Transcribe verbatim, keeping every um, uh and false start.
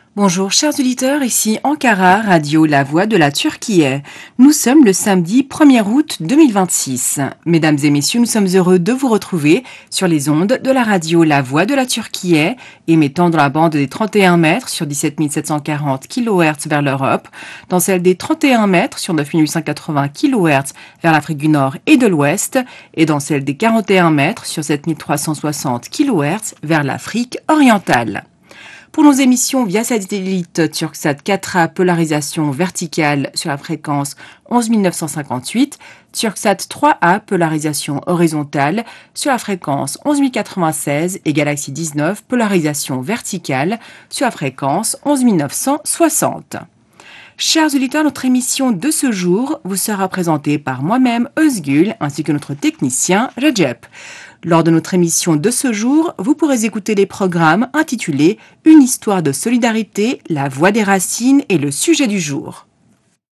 Bonjour chers auditeurs, ici Ankara, radio La Voix de la Turquie. Nous sommes le samedi premier août deux mille vingt-six. Mesdames et messieurs, nous sommes heureux de vous retrouver sur les ondes de la radio La Voix de la Turquie, émettant dans la bande des trente et un mètres sur dix-sept mille sept cent quarante kilohertz vers l'Europe, dans celle des trente et un mètres sur neuf mille huit cent quatre-vingts kilohertz vers l'Afrique du Nord et de l'Ouest, et dans celle des quarante et un mètres sur sept mille trois cent soixante kilohertz vers l'Afrique orientale. Pour nos émissions via satellite Turksat quatre A polarisation verticale sur la fréquence onze mille neuf cent cinquante-huit, Turksat trois A polarisation horizontale sur la fréquence onze mille quatre-vingt-seize et Galaxy dix-neuf polarisation verticale sur la fréquence onze mille neuf cent soixante. Chers auditeurs, notre émission de ce jour vous sera présentée par moi-même, Özgül, ainsi que notre technicien, Recep. Lors de notre émission de ce jour, vous pourrez écouter les programmes intitulés « Une histoire de solidarité, la voix des racines et le sujet du jour ».